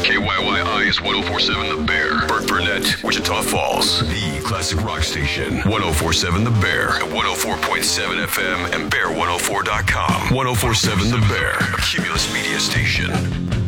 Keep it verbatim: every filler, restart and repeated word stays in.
K Y Y I is one oh four point seven The Bear. Burt Burnett, Wichita Falls. The classic rock station. one oh four point seven The Bear. At one oh four point seven F M and bear one oh four dot com. one oh four point seven The Bear. A Cumulus Media station.